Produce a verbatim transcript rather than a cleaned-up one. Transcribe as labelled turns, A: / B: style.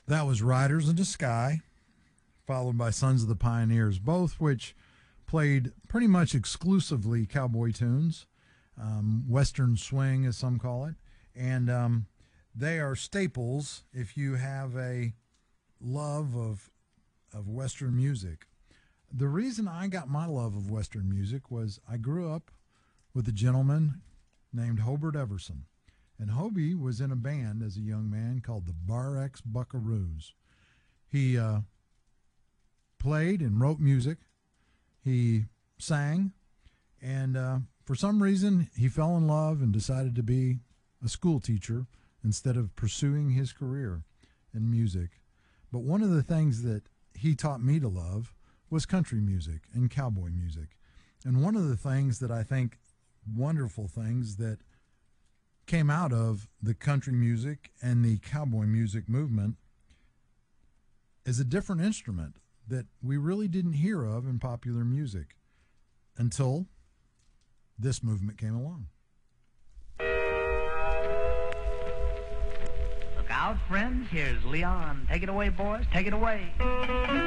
A: That was Riders in the Sky, followed by Sons of the Pioneers, both which played pretty much exclusively cowboy tunes, um, Western swing, as some call it. And um, they are staples if you have a love of, of Western music. The reason I got my love of Western music was I grew up with a gentleman named Hobart Everson. And Hobie was in a band as a young man called the Bar X Buckaroos. He uh, played and wrote music. He sang. And uh, for some reason, he fell in love and decided to be a school teacher instead of pursuing his career in music. But one of the things that he taught me to love was country music and cowboy music. And one of the things that I think, wonderful things that came out of the country music and the cowboy music movement is a different instrument that we really didn't hear of in popular music until this movement came along.
B: Look out, friends. Here's Leon. Take it away, boys. Take it away.